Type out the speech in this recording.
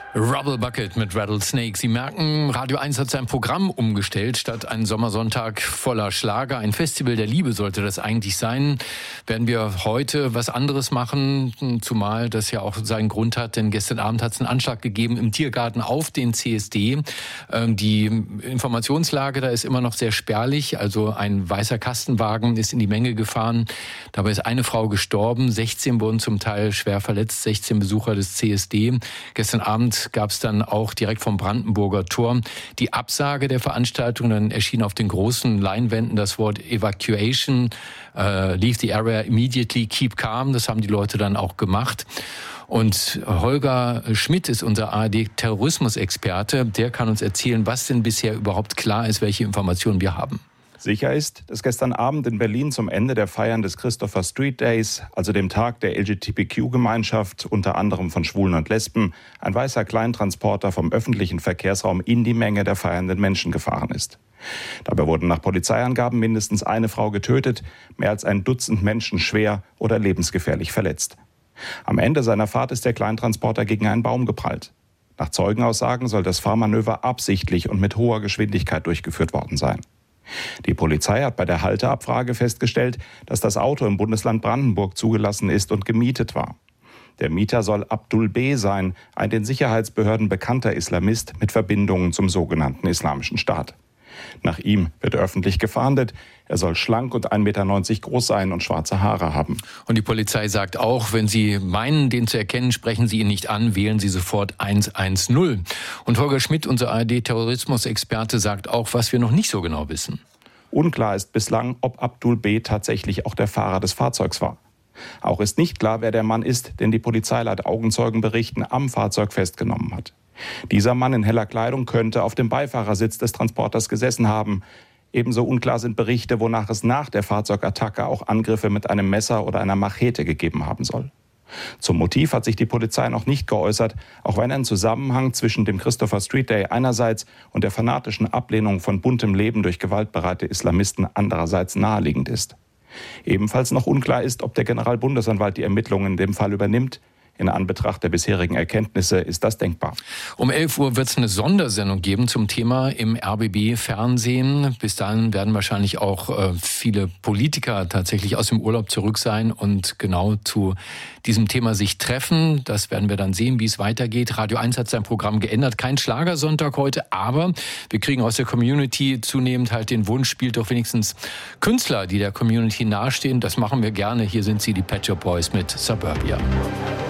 Rubble Bucket mit Rattlesnake. Sie merken, Radio 1 hat sein Programm umgestellt. Statt einen Sommersonntag voller Schlager, ein Festival der Liebe sollte das eigentlich sein, werden wir heute was anderes machen, zumal das ja auch seinen Grund hat, denn gestern Abend hat es einen Anschlag gegeben im Tiergarten auf den CSD. Die Informationslage da ist immer noch sehr spärlich, also ein weißer Kastenwagen ist in die Menge gefahren. Dabei ist eine Frau gestorben, 16 wurden zum Teil schwer verletzt, 16 Besucher des CSD. Gestern Abend gab es dann auch direkt vom Brandenburger Tor die Absage der Veranstaltung. Dann erschien auf den großen Leinwänden das Wort Evacuation, leave the area immediately, keep calm. Das haben die Leute dann auch gemacht. Und Holger Schmidt ist unser ARD-Terrorismusexperte. Der kann uns erzählen, was denn bisher überhaupt klar ist, welche Informationen wir haben. Sicher ist, dass gestern Abend in Berlin zum Ende der Feiern des Christopher Street Days, also dem Tag der LGBTQ-Gemeinschaft, unter anderem von Schwulen und Lesben, ein weißer Kleintransporter vom öffentlichen Verkehrsraum in die Menge der feiernden Menschen gefahren ist. Dabei wurden nach Polizeiangaben mindestens eine Frau getötet, mehr als ein Dutzend Menschen schwer oder lebensgefährlich verletzt. Am Ende seiner Fahrt ist der Kleintransporter gegen einen Baum geprallt. Nach Zeugenaussagen soll das Fahrmanöver absichtlich und mit hoher Geschwindigkeit durchgeführt worden sein. Die Polizei hat bei der Halteabfrage festgestellt, dass das Auto im Bundesland Brandenburg zugelassen ist und gemietet war. Der Mieter soll Abdul B. sein, ein den Sicherheitsbehörden bekannter Islamist mit Verbindungen zum sogenannten Islamischen Staat. Nach ihm wird öffentlich gefahndet. Er soll schlank und 1,90 Meter groß sein und schwarze Haare haben. Und die Polizei sagt auch, wenn Sie meinen, den zu erkennen, sprechen Sie ihn nicht an, wählen Sie sofort 110. Und Holger Schmidt, unser ARD-Terrorismusexperte, sagt auch, was wir noch nicht so genau wissen. Unklar ist bislang, ob Abdul B. tatsächlich auch der Fahrer des Fahrzeugs war. Auch ist nicht klar, wer der Mann ist, den die Polizei laut Augenzeugenberichten am Fahrzeug festgenommen hat. Dieser Mann in heller Kleidung könnte auf dem Beifahrersitz des Transporters gesessen haben. Ebenso unklar sind Berichte, wonach es nach der Fahrzeugattacke auch Angriffe mit einem Messer oder einer Machete gegeben haben soll. Zum Motiv hat sich die Polizei noch nicht geäußert, auch wenn ein Zusammenhang zwischen dem Christopher Street Day einerseits und der fanatischen Ablehnung von buntem Leben durch gewaltbereite Islamisten andererseits naheliegend ist. Ebenfalls noch unklar ist, ob der Generalbundesanwalt die Ermittlungen in dem Fall übernimmt. In Anbetracht der bisherigen Erkenntnisse ist das denkbar. Um 11 Uhr wird es eine Sondersendung geben zum Thema im RBB-Fernsehen. Bis dahin werden wahrscheinlich auch viele Politiker tatsächlich aus dem Urlaub zurück sein und genau zu diesem Thema sich treffen. Das werden wir dann sehen, wie es weitergeht. Radio 1 hat sein Programm geändert. Kein Schlagersonntag heute, aber wir kriegen aus der Community zunehmend halt den Wunsch, spielt doch wenigstens Künstler, die der Community nahestehen. Das machen wir gerne. Hier sind sie, die Pet Shop Boys mit Suburbia.